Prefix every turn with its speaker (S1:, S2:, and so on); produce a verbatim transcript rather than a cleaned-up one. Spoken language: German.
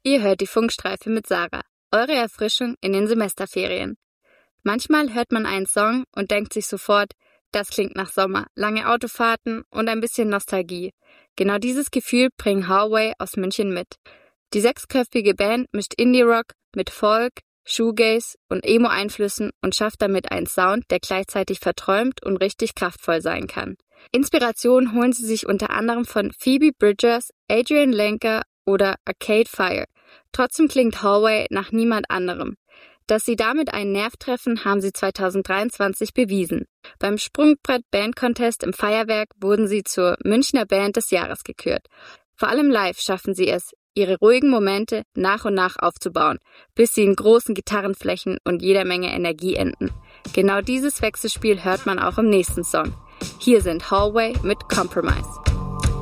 S1: Ihr hört die Funkstreife mit Sarah, eure Erfrischung in den Semesterferien. Manchmal hört man einen Song und denkt sich sofort, das klingt nach Sommer, lange Autofahrten und ein bisschen Nostalgie. Genau dieses Gefühl bringen Hallway aus München mit. Die sechsköpfige Band mischt Indie-Rock mit Folk, Shoegaze und Emo-Einflüssen und schafft damit einen Sound, der gleichzeitig verträumt und richtig kraftvoll sein kann. Inspiration holen sie sich unter anderem von Phoebe Bridgers, Adrian Lenker oder Arcade Fire. Trotzdem klingt Hallway nach niemand anderem. Dass sie damit einen Nerv treffen, haben sie zweitausenddreiundzwanzig bewiesen. Beim Sprungbrett Band Contest im Feuerwerk wurden sie zur Münchner Band des Jahres gekürt. Vor allem live schaffen sie es, ihre ruhigen Momente nach und nach aufzubauen, bis sie in großen Gitarrenflächen und jeder Menge Energie enden. Genau dieses Wechselspiel hört man auch im nächsten Song. Hier sind Hallway mit Compromise.